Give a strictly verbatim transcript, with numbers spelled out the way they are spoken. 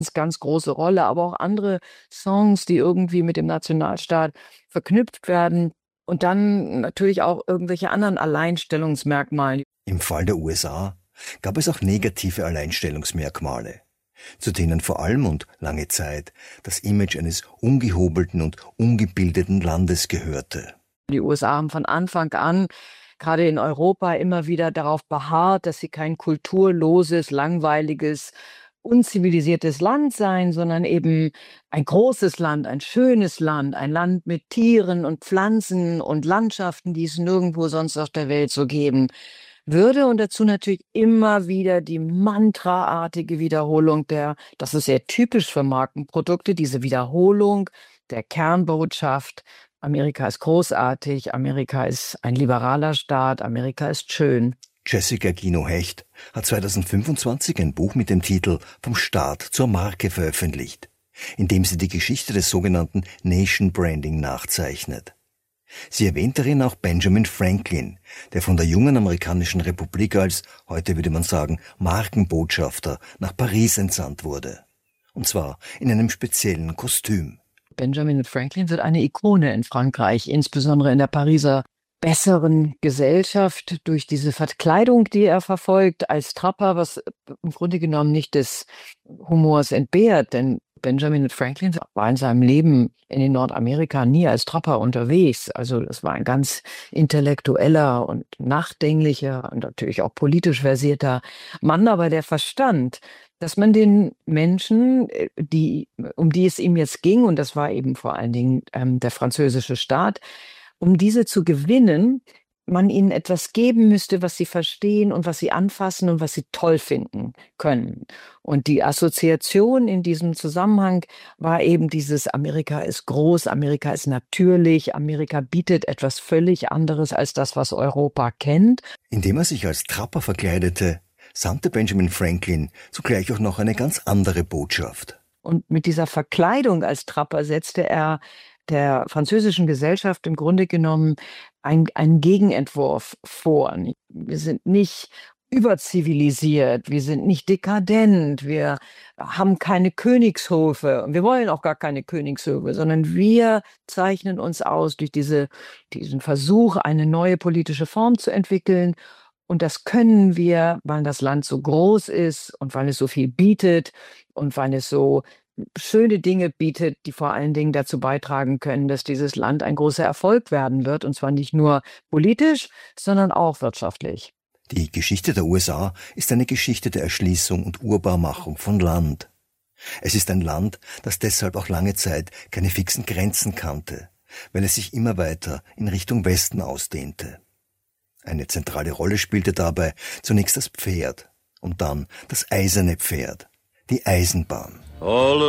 ganz große Rolle, aber auch andere Songs, die irgendwie mit dem Nationalstaat verknüpft werden und dann natürlich auch irgendwelche anderen Alleinstellungsmerkmale. Im Fall der U S A gab es auch negative Alleinstellungsmerkmale, zu denen vor allem und lange Zeit das Image eines ungehobelten und ungebildeten Landes gehörte. Die U S A haben von Anfang an gerade in Europa immer wieder darauf beharrt, dass sie kein kulturloses, langweiliges, unzivilisiertes Land seien, sondern eben ein großes Land, ein schönes Land, ein Land mit Tieren und Pflanzen und Landschaften, die es nirgendwo sonst auf der Welt so geben würde. Und dazu natürlich immer wieder die mantraartige Wiederholung der, das ist sehr typisch für Markenprodukte, diese Wiederholung der Kernbotschaft: Amerika ist großartig, Amerika ist ein liberaler Staat, Amerika ist schön. Jessica Gino-Hecht hat zweitausendfünfundzwanzig ein Buch mit dem Titel »Vom Staat zur Marke« veröffentlicht, in dem sie die Geschichte des sogenannten Nation Branding nachzeichnet. Sie erwähnt darin auch Benjamin Franklin, der von der jungen amerikanischen Republik als, heute würde man sagen, Markenbotschafter nach Paris entsandt wurde. Und zwar in einem speziellen Kostüm. Benjamin Franklin wird eine Ikone in Frankreich, insbesondere in der Pariser besseren Gesellschaft, durch diese Verkleidung, die er verfolgt als Trapper, was im Grunde genommen nicht des Humors entbehrt, denn Benjamin Franklin war in seinem Leben in Nordamerika nie als Trapper unterwegs. Also das war ein ganz intellektueller und nachdenklicher und natürlich auch politisch versierter Mann, aber der verstand, dass man den Menschen, die, um die es ihm jetzt ging, und das war eben vor allen Dingen ähm, der französische Staat, um diese zu gewinnen, man ihnen etwas geben müsste, was sie verstehen und was sie anfassen und was sie toll finden können. Und die Assoziation in diesem Zusammenhang war eben dieses: Amerika ist groß, Amerika ist natürlich, Amerika bietet etwas völlig anderes als das, was Europa kennt. Indem er sich als Trapper verkleidete, sandte Benjamin Franklin zugleich auch noch eine ganz andere Botschaft. Und mit dieser Verkleidung als Trapper setzte er der französischen Gesellschaft im Grunde genommen ein, einen Gegenentwurf vor. Wir sind nicht überzivilisiert, wir sind nicht dekadent, wir haben keine Königshöfe, wir wollen auch gar keine Königshöfe, sondern wir zeichnen uns aus durch diese, diesen Versuch, eine neue politische Form zu entwickeln. Und das können wir, weil das Land so groß ist und weil es so viel bietet und weil es so schöne Dinge bietet, die vor allen Dingen dazu beitragen können, dass dieses Land ein großer Erfolg werden wird. Und zwar nicht nur politisch, sondern auch wirtschaftlich. Die Geschichte der U S A ist eine Geschichte der Erschließung und Urbarmachung von Land. Es ist ein Land, das deshalb auch lange Zeit keine fixen Grenzen kannte, weil es sich immer weiter in Richtung Westen ausdehnte. Eine zentrale Rolle spielte dabei zunächst das Pferd und dann das eiserne Pferd, die Eisenbahn. All